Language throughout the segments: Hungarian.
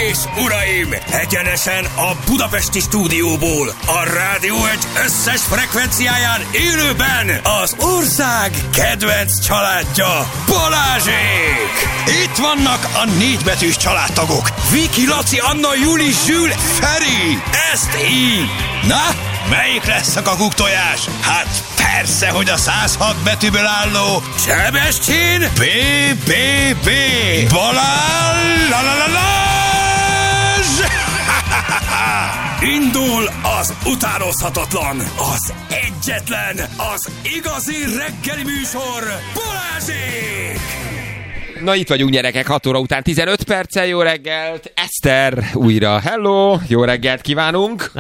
és uraim, egyenesen a budapesti stúdióból, a Rádió Egy összes frekvenciáján élőben az ország kedvenc családja, Balázsék! Itt vannak a 4 betűs családtagok, Viki, Laci, Anna, Juli, Zsül, Feri, ezt így! Na, melyik lesz a kakuktojás? Hát persze, hogy a 106 betűből álló Sebestyén BBB Balázs! Indul az utánozhatatlan, az egyetlen, az igazi reggeli műsor, Balázsék! Na itt vagyunk, gyerekek, 6 óra után 15 perccel, jó reggelt! Eszter újra, hello! Jó reggelt kívánunk!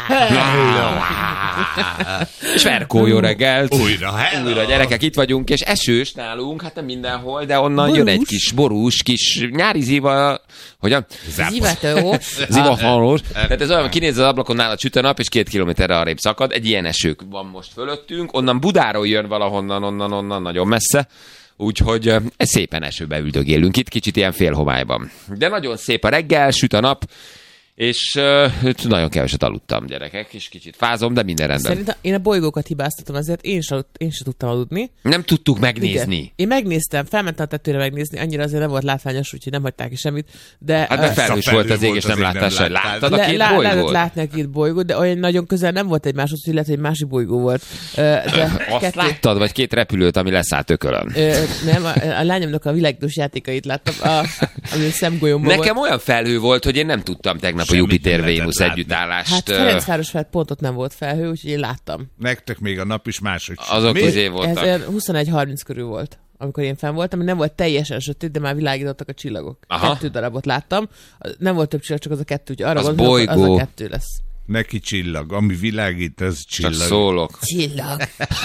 És Verkó, jó reggelt! Újra, hello! Újra, gyerekek, itt vagyunk, és esős nálunk, hát nem mindenhol, de onnan jön egy kis borús, kis nyári ziva... Hogyan? Zivaharos. Tehát ez olyan, kinéz az ablakon nála süt a nap, és 2 kilométerre arrébb szakad. Egy ilyen esők van most fölöttünk. Onnan Budáról jön valahonnan, onnan nagyon messze. Úgyhogy szépen esőbe üldögélünk itt, kicsit ilyen félhomályban. De nagyon szép a reggel, süt a nap, és nagyon keveset aludtam, gyerekek, és kicsit fázom, de minden rendben. Szerintem én a bolygókat hibáztatom, ezért én sem tudtam aludni. Nem tudtuk megnézni. Igen. Én megnéztem, felmentem a tetőre megnézni, annyira azért nem volt látványos, úgyhogy nem hagyták ki semmit. De, hát felhős volt az ég, és nem láttál se. Láttad a két bolygót? Lehetett látni a két bolygót, de olyan nagyon közel nem volt egymáshoz, hogy lehet, hogy másik bolygó volt. Azt láttad, vagy 2 repülőt, ami leszállt Ökölön? Nem, a lányomnak a világos játékait láttam, ami szemgolyomban nekem olyan felhő volt, hogy én nem tudtam tegnap a Jupiter-Vénusz együttállást. Hát Ferencváros felett pontot nem volt felhő, úgyhogy én láttam. Nektek még a nap is máshogy. Azok közé voltak. Ez 21:30 körül volt, amikor én fenn voltam, nem volt teljesen sötét, de már világítottak a csillagok. Aha. 2 darabot láttam. Nem volt több csillag, csak az a 2, úgyhogy arra gondolom, hogy az a 2 lesz. Neki csillag, ami világít, az csillag. Csak szólok. Csillag.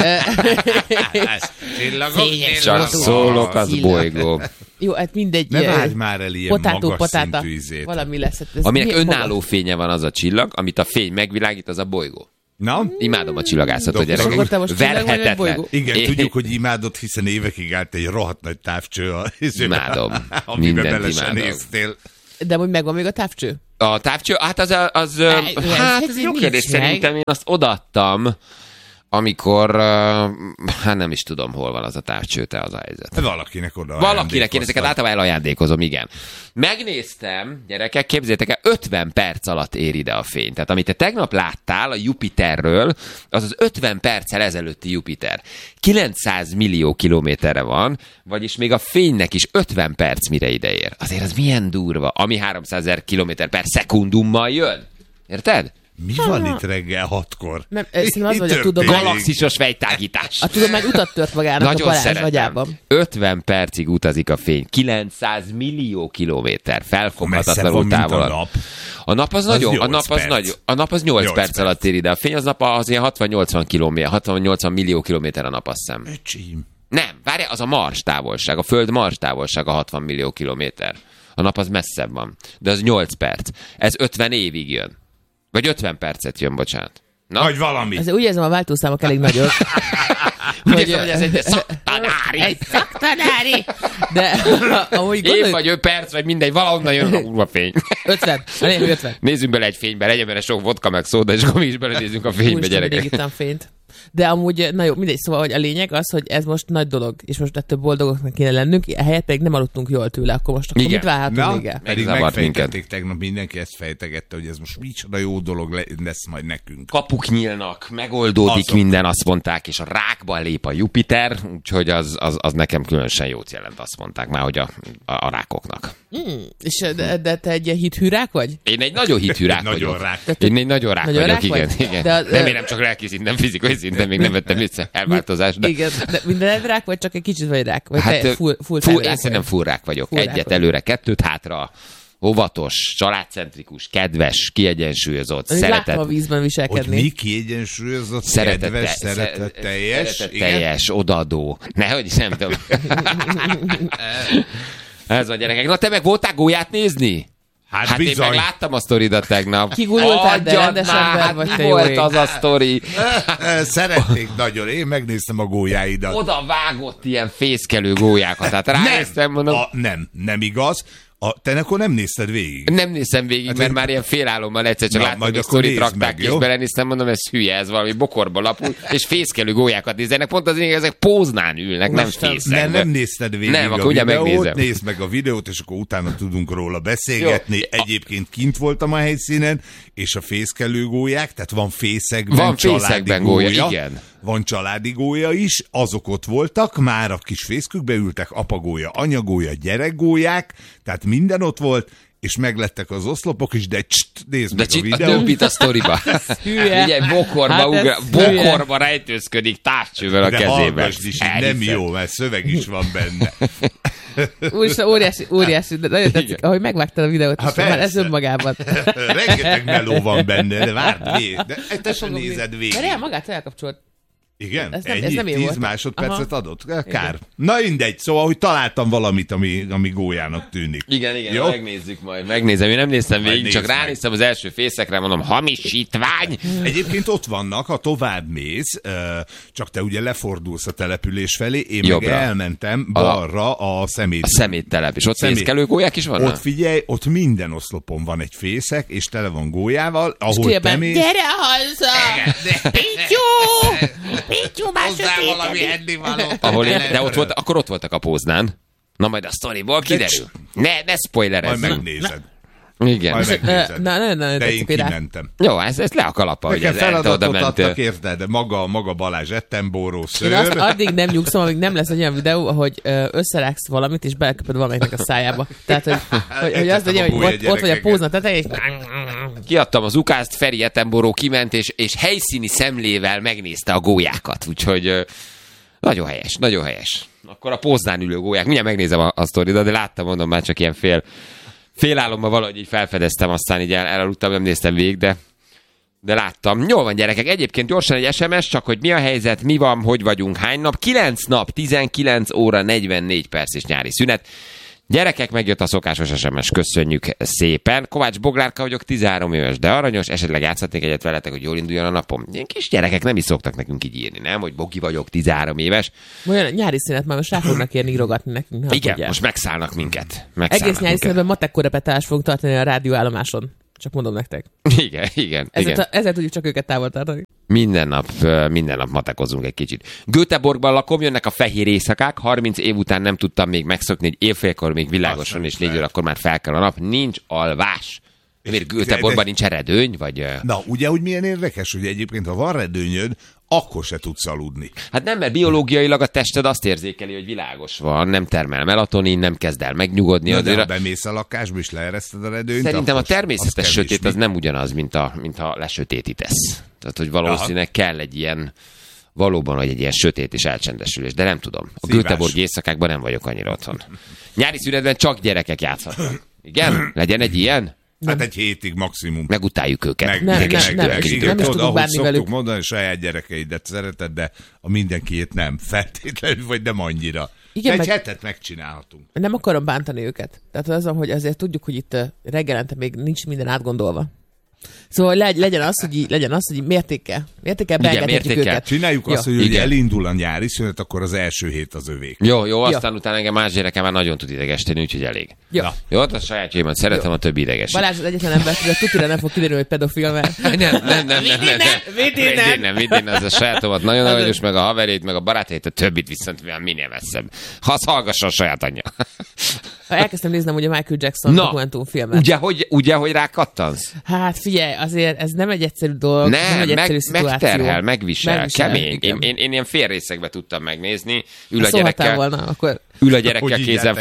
Csak szólok, az bolygó. Jó, hát mindegy. Ne várj már el ilyen magas szintű izét. Valami lesz. Aminek önálló fénye van, az a csillag, amit a fény megvilágít, az a bolygó. Na? Imádom a csillagászatot, gyerekek. Verhetetlen. Igen, tudjuk, hogy imádod, hiszen évekig állt egy rohadt nagy távcső. Imádom. Amiben bele sem néztél. De hogy megvan még a távcső? A távcső, hát az ez jó kérdés, szerintem én azt odaadtam, amikor, hát nem is tudom, hol van az a távcső, te az a helyzet. Valakinek oda Valakinek, én ezeket általában elajándékozom, igen. Megnéztem, gyerekek, képzeljétek el, 50 perc alatt ér ide a fény. Tehát amit te tegnap láttál a Jupiterről, az 50 perccel ezelőtti Jupiter. 900 millió kilométerre van, vagyis még a fénynek is 50 perc mire ideér. Azért az milyen durva, ami 300 000 kilométer per szekundummal jön. Érted? Mi van itt reggel 6-kor? Nem, szerintem az, hogy a tudomány... Galaxisos fejtágítás. A tudomány utat tört magának nagyon a Balázs agyában. 50 percig utazik a fény. 900 millió kilométer. Felfoghatatlanul távol. A nap az nagyon, a nap az 8 perc alatt ér ide. A fény az nap az ilyen 60-80 millió kilométer a nap, azt hiszem. Nem, várjál, az a Mars távolság. A Föld Mars távolsága 60 millió kilométer. A nap az messzebb van. De az 8 perc. Ez 50 évig jön. Vagy 50 percet jön, bocsánat. Na? Vagy valami. Úgy érzem, a váltószámok elég nagyok. Hogy ez egy szaktanári. Egy szaktanári. De ahogy év vagy 5 perc, vagy mindegy, valahonnan jön a kurva fény. 50. 50. Nézzünk bele egy fénybe, legyen benne sok vodka meg szóda, és akkor mi is belenézzünk a fénybe, gyerekek. Úgy is fényt. De amúgy, na jó, mindegy, szóval, hogy a lényeg az, hogy ez most nagy dolog, és most ettől boldogoknak kéne lennünk, ehelyett pedig nem aludtunk jól tőle, akkor mit várhatunk még el? Pedig megfejtették tegnap, mindenki ezt fejtegette, hogy ez most micsoda jó dolog lesz majd nekünk. Kapuk nyílnak, megoldódik minden, azt mondták, és a rákba lép a Jupiter, úgyhogy az nekem különösen jót jelent, azt mondták már, hogy a rákoknak. És de te egy ilyen hithű rák vagy? Én egy nagyon hithű rák vagyok. Én egy nagyon rák vagyok, igen. Nem, én nem csak lelki szinten, fizikai szinten még nem vettem vissza elváltozást. De... Igen, de minden rák vagy csak egy kicsit vagy rák? Vagy hát, full én szerintem full rák vagyok. Egyet előre, 2 hátra, óvatos, családcentrikus, kedves, kiegyensúlyozott, szeretett. Látom a vízben viselkedni. Hogy mi kiegyensúlyozott, kedves, szeretetteljes, odaadó. Nehogy is nem tudom. Ez a gyerekek. Na te meg voltál gólyát nézni? Hát én meg láttam a sztoridat tegnap. Kiguloltál, de rendes ember vagy, te jó volt ég. Az a sztori? Szeretnék nagyon, én megnéztem a gólyáidat. Oda vágott ilyen fészkelő gólyákat, tehát ránéztem, mondom. Nem igaz. Te akkor nem nézted végig? Nem néztem végig, hát mert már ilyen félálommal egyszer csak láttam, hogy sztorit rakták, és belenéztem, mondom, ez hülye, ez valami bokorba lapul, és fészkelő gólyákat nézzenek, pont az ezek póznán ülnek, nem fészekbe. Nem nézted végig nem, a akkor videót, nézd meg a videót, és akkor utána tudunk róla beszélgetni. Jó. Egyébként kint voltam a helyszínen, és a fészkelő gólyák, tehát van fészekben gólya, igen. Van családi gólya is, azok ott voltak, már a kis fészkükbe ültek, apagólya, anyagólya, gyerekgólyák, tehát minden ott volt, és meglettek az oszlopok is, de nézd meg a videót. De többit a sztoriba. Ugye bokorba rejtőzködik távcsővel a kezében. De nem jó, mert szöveg is van benne. Óriási, de nagyon tetszik, ahogy megvágtad a videót, és már ez önmagában. Rengeteg meló van benne, de várd végig, de te sem nézed végig. De magát elkapcsolt. Igen? Ez nem 10 másodpercet adott? Kár. Igen. Na mindegy, szóval, hogy találtam valamit, ami gólyának tűnik. Igen, jó? Megnézzük majd. Megnézem, én nem néztem végig, csak ránéztem az első fészekre, mondom, hamisítvány! Egyébként ott vannak, ha tovább mész, csak te ugye lefordulsz a település felé, én jobbra. Meg elmentem balra a szeméttelep. És ott fészkelő gólyák is vannak? Ott figyelj, ott minden oszlopon van egy fészek, és tele van gólyával, ahol te mész. Gyere haza! Pityú! Pityú, már valami ennivaló. De akkor ott voltak a póznán. Na majd a sztoriból kiderül. Ne spoilerezz. Majd megnézed. Igen. De én kimentem. Jó, ez le a kalapa, hogy ez feladatot adtak, érted? Maga Balázs Ettenboró szőr. Én azt addig nem nyugszom, amíg nem lesz egy olyan videó, ahogy összerágsz valamit, és beleköpöd valamelyiknek a szájába. Tehát, hogy azt legyen, hogy ott vagy a pózna tetején, és... Kiadtam az ukázt, Feri Ettenboró kiment, és helyszíni szemlével megnézte a gólyákat. Úgyhogy nagyon helyes, nagyon helyes. Akkor a póznán ülő gólyák. Mindjárt megnézem a sztoridat, de láttam, mondom, már csak ilyen félálomban valahogy így felfedeztem, aztán így elaludtam, nem néztem végig, de láttam. Jól van, gyerekek, egyébként gyorsan egy SMS, csak hogy mi a helyzet, mi van, hogy vagyunk, hány nap? 9 nap, 19 óra, 44 perc és nyári szünet. Gyerekek, megjött a szokásos SMS, köszönjük szépen. Kovács Boglárka vagyok, 13 éves, de aranyos, esetleg játszhatnék egyet veletek, hogy jól induljon a napom. Ilyen kis gyerekek nem is szoktak nekünk így írni, nem? Hogy Bogi vagyok, 13 éves. Olyan nyári szünet már most rá fognak érni írogatni nekünk. Igen, ugye? Most megszállnak minket. Egész nyári szünetben matek korrepetálást fogunk tartani a rádióállomáson. Csak mondom nektek. Igen. Ezzel tudjuk csak őket távol tartani. Minden nap matekozunk egy kicsit. Göteborgban lakom, jönnek a fehér éjszakák, 30 év után nem tudtam még megszokni, hogy évfélkor még világosan és 4 órakor már fel kell a nap. Nincs alvás. Miért Göteborgban nincs redőny? Vagy... Na, ugye, hogy milyen érdekes, hogy egyébként, ha van redőnyöd, akkor se tudsz aludni. Hát nem, mert biológiailag a tested azt érzékeli, hogy világos van, nem termel melatonin, nem kezd el megnyugodni. Na, de ha bemész a lakásba és leereszted a redőnyt, szerintem a természetes sötét az nem ugyanaz, mint ha lesötétítesz. Tehát, hogy valószínűleg kell egy ilyen, valóban, hogy egy ilyen sötét és elcsendesülés, de nem tudom. A Göteborgi éjszakákban nem vagyok annyira otthon. Nyári szünetben csak gyerekek játszhatnak. Igen? Legyen egy ilyen? Hát egy hétig maximum. Megutáljuk őket. Nem is tudunk bánni velük. Mondani, saját gyerekeidet szereted, de a mindenkiét nem. Feltétlenül, vagy nem annyira. Igen, egy hetet megcsinálhatunk. Nem akarom bántani őket. Tehát az, hogy azért tudjuk, hogy itt reggelente még nincs minden átgondolva. Szóval legyen az, hogy mértékkel beengedhetjük őket. Csináljuk azt, hogy elindul a nyári szünet, akkor az első hét az övék. Jó, aztán utána engem más gyerekem már nagyon tud idegesíteni, úgyhogy elég. Jó, a sajátjaimat szeretem, a többi idegesít. Balázs az egyetlen ember, hogy tutira nem fog kiderülni, hogy pedofil, mert... Nem, vidén, az a sajátomat nagyon aranyos, meg a haverét, meg a barátét, a többit viszont minél messzebb. Ha az hallgassa a saját anyja. Elkezdtem néznem ugye Michael Jackson dokumentumfilmet. Ugye, hogy rákattansz? Hát figyelj, azért ez nem egy egyszerű dolog, nem egy egyszerű szituáció. Megterhel, megvisel, kemény. Én ilyen félrészekbe tudtam megnézni. Ül a gyerekkel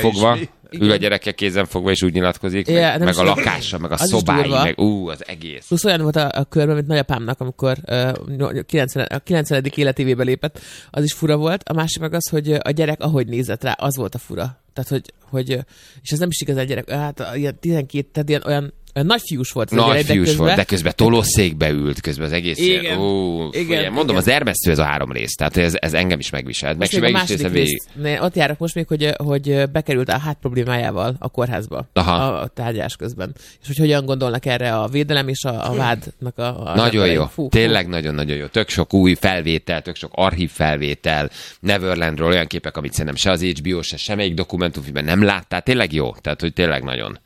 kézen fogva, és úgy nyilatkozik, meg a lakása, meg a szobái, meg az egész. Plusz olyan volt a körben, mint nagyapámnak, amikor 90. életévébe lépett, az is fura volt. A másik meg az, hogy a gyerek ahogy nézett rá, az volt a fura. Tehát, hogy és ez nem is igazán gyerek, hát ilyen 12, tehát ilyen Nagyfiús volt. Nagyfiús volt, de közben tolószékbe ült, közben az egész igen. Igen. Mondom, az ermesztő ez a 3 rész, tehát ez engem is megviselt. Meg a második rész. Ott járok most még, hogy bekerült a hát problémájával a kórházba a tárgyás közben. És hogy hogyan gondolnak erre a védelem és a vádnak a nagyon jó. Tényleg nagyon-nagyon jó. Tök sok új felvétel, tök sok archív felvétel, Neverlandről olyan képek, amit szerintem se az HBO, se semmelyik dokumentumfilmben nem láttál. Tényleg jó. Tehát, hogy tényleg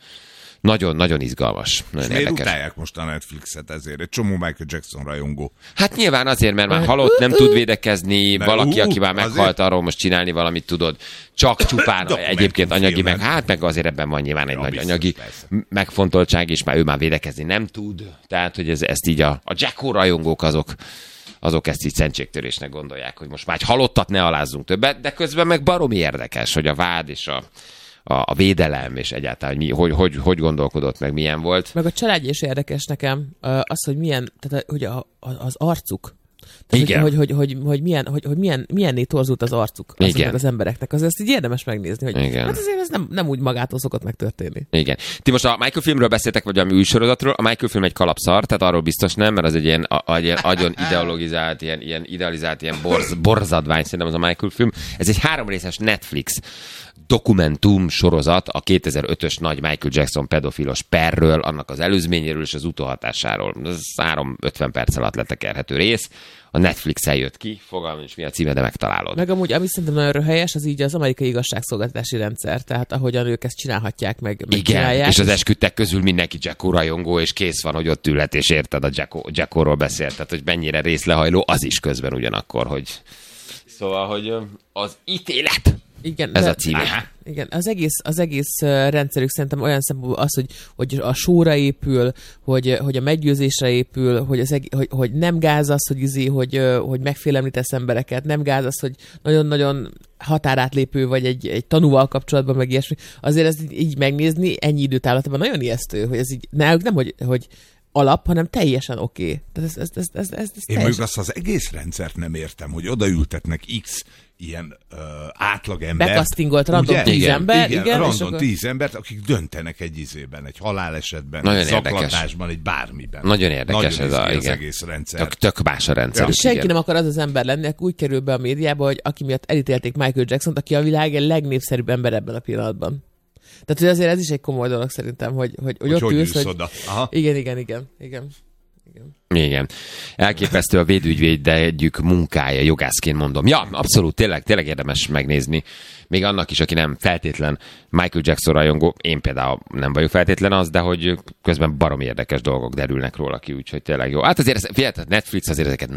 nagyon izgalmas. Nagyon miért utálják most a Netflixet ezért? Egy csomó Michael Jackson rajongó. Hát nyilván azért, mert már halott, nem tud védekezni, valaki, aki már meghalt, arról most csinálni valamit tudod. Csak csupán egyébként anyagi, meg azért ebben van nyilván egy nagy anyagi megfontoltság, és ő már védekezni nem tud. Tehát, hogy ezt így a Jacko rajongók azok ezt így szentségtörésnek gondolják, hogy most már egy halottat ne alázzunk többet, de közben meg baromi érdekes, hogy a vád és a védelem, és egyáltalán hogy gondolkodott, meg milyen volt. Meg a családja is érdekes nekem, az, hogy milyen, tehát hogy az arcuk. Tehát, igen. Hogy milyenné torzult az arcuk az embereknek. Ezt így érdemes megnézni, hogy igen. Hát azért ez nem úgy magától szokott megtörténni. Igen. Ti most a Michael filmről beszéltek, vagy a műsorozatról. A Michael film egy kalapszar, tehát arról biztos nem, mert az egy ilyen agyon ideologizált, ilyen idealizált, ilyen borzadvány, szerintem az a Michael film. Ez egy 3 részes Netflix dokumentum sorozat a 2005-ös nagy Michael Jackson pedofilos perről, annak az előzményéről és az utóhatásáról. Ez 3-50 perc alatt letekerhető rész. A Netflixen jött ki, fogalmam is mi a címe, de megtalálod. Meg amúgy, ami szerintem nagyon röhelyes, az így az amerikai igazságszolgáltatási rendszer, tehát ahogyan ők ezt csinálhatják, meg igen, csinálják. És az esküdtek közül mindenki Jacko rajongó, és kész van, hogy ott ülhet, és érted, a Jacko-ról beszélt, tehát hogy mennyire részlehajló, az is közben ugyanakkor, hogy... Szóval, hogy az ítélet... Igen, ez a címe. Igen, az egész rendszerük szerintem olyan szempontból az, hogy a sóra épül, hogy a meggyőzésre épül, hogy nem gáz az, hogy megfélemlítesz embereket, nem gáz az, hogy nagyon-nagyon határátlépő vagy egy tanúval kapcsolatban, meg ilyesmi. Azért ezt így megnézni ennyi időt állatában nagyon ijesztő, hogy ez így nem, hogy alap, hanem teljesen oké. Én mondjuk azt az egész rendszert nem értem, hogy odaültetnek X ilyen átlagember. Bekasztingolt random 10 ember. Igen, random 10 embert, akik döntenek egy izében, egy halálesetben, egy zaklatásban, egy bármiben. Nagyon érdekes nagyon ez az egész rendszer. Tök más a rendszer. Ja. Senki nem akar az ember lenni, aki úgy kerül be a médiába, hogy aki miatt elítélték Michael Jacksont, aki a világ legnépszerűbb ember ebben a pillanatban. Tehát, hogy azért ez is egy komoly dolog szerintem, hogy ott ülsz, hogy... Igen. Elképesztő a védügyvédjük munkája, jogászként mondom. Ja, abszolút, tényleg érdemes megnézni. Még annak is, aki nem feltétlen Michael Jackson rajongó, én például nem vagyok feltétlen az, de hogy közben baromi érdekes dolgok derülnek róla ki, úgyhogy tényleg jó. Hát azért Netflix azért ezeket